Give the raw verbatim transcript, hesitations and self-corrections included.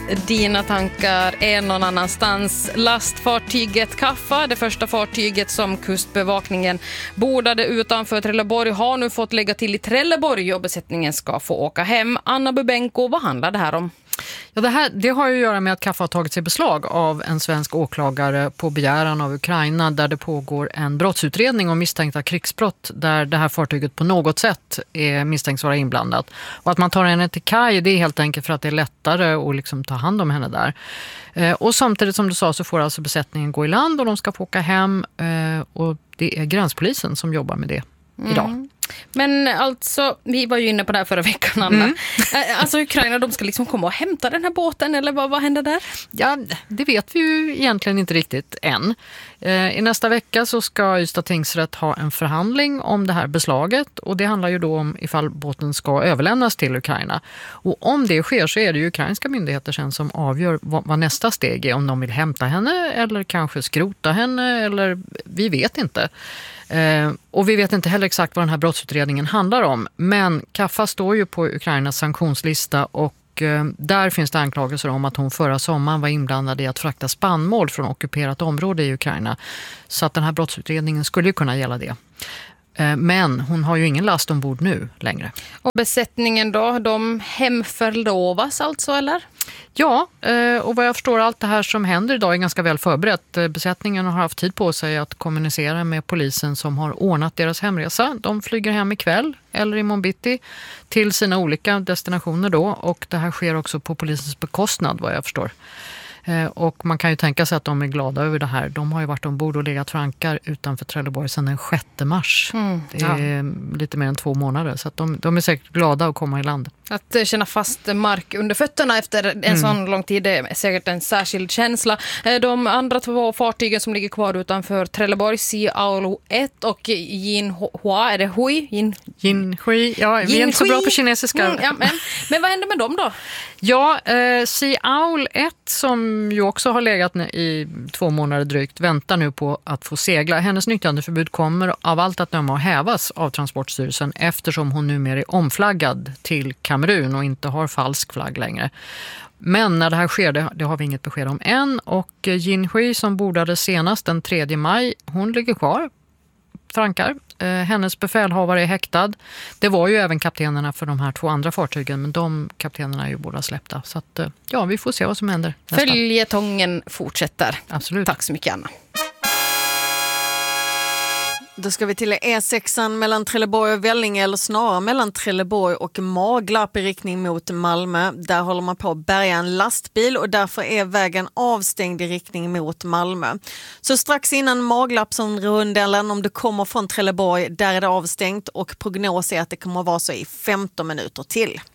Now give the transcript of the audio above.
Dina tankar är någon annanstans. Lastfartyget Kaffa, det första fartyget som kustbevakningen bordade utanför Trelleborg, har nu fått lägga till i Trelleborg och besättningen ska få åka hem. Anna Bubenko, vad handlar det här om? Ja, det, här, det har ju att göra med att Kaffa har tagit sig beslag av en svensk åklagare på begäran av Ukraina, där det pågår en brottsutredning om misstänkta krigsbrott där det här fartyget på något sätt är misstänkt vara inblandat. Och att man tar henne till kaj, det är helt enkelt för att det är lättare att liksom ta hand om henne där. Eh, och samtidigt som du sa så får alltså besättningen gå i land och de ska få åka hem eh, och det är gränspolisen som jobbar med det idag. Mm. Men alltså, vi var ju inne på det här förra veckan, Anna. Mm. Alltså Ukraina, de ska liksom komma och hämta den här båten, eller vad, vad händer där? Ja, det vet vi ju egentligen inte riktigt än. Eh, I nästa vecka så ska Ystad tingsrätt ha en förhandling om det här beslaget, och det handlar ju då om ifall båten ska överlämnas till Ukraina. Och om det sker så är det ju ukrainska myndigheter sen som avgör vad, vad nästa steg är, om de vill hämta henne eller kanske skrota henne, eller vi vet inte. Eh, och vi vet inte heller exakt vad den här brottsutredningen handlar om. Men Kaffa står ju på Ukrainas sanktionslista och eh, där finns det anklagelser om att hon förra sommaren var inblandad i att frakta spannmål från ockuperat område i Ukraina. Så att den här brottsutredningen skulle ju kunna gälla det. Eh, men hon har ju ingen last ombord nu längre. Och besättningen då, de hemförlovas alltså, eller? Ja, och vad jag förstår, allt det här som händer idag är ganska väl förberett. Besättningen har haft tid på sig att kommunicera med polisen som har ordnat deras hemresa. De flyger hem ikväll eller i Monbitti till sina olika destinationer då, och det här sker också på polisens bekostnad, vad jag förstår. Och man kan ju tänka sig att de är glada över det här. De har ju varit ombord och legat frankar utanför Trelleborg sedan den sjätte mars. Mm, det är ja. lite mer än två månader, så att de, de är säkert glada att komma i land. Att känna fast mark under fötterna efter en mm. sån lång tid är säkert en särskild känsla. De andra två fartygen som ligger kvar utanför Trelleborg, Sea Owl ett och Jinhua, är det Hui? Jin... Jinhui, ja, vi är inte så bra på kinesiska. Mm, ja, men, men vad händer med dem då? Ja, eh, Sea Owl ett, som ju också har legat i två månader drygt, väntar nu på att få segla. Hennes nyttjandeförbud kommer av allt att döma att hävas av Transportstyrelsen eftersom hon numera är omflaggad till Kamerun och inte har falsk flagg längre. Men när det här sker, det, det har vi inget besked om än. Och Jinhui, som bordade senast den tredje maj, hon ligger kvar, frankar. Eh, hennes befälhavare är häktad. Det var ju även kaptenerna för de här två andra fartygen, men de kaptenerna är ju båda släppta. Så att, ja, vi får se vad som händer. Följetongen fortsätter. Absolut. Tack så mycket, Anna. Då ska vi till E sexan mellan Trelleborg och Vellinge, eller snarare mellan Trelleborg och Maglarp i riktning mot Malmö. Där håller man på att bärga en lastbil och därför är vägen avstängd i riktning mot Malmö. Så strax innan Maglarp som rundelen, om du kommer från Trelleborg, där är det avstängt och prognos är att det kommer att vara så i femton minuter till.